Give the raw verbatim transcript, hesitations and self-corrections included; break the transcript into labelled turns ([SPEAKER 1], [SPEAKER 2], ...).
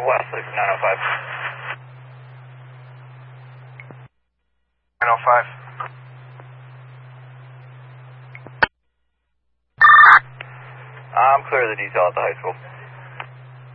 [SPEAKER 1] Wesley from nine oh five.
[SPEAKER 2] nine oh five.
[SPEAKER 1] I'm clear of the detail at the high school.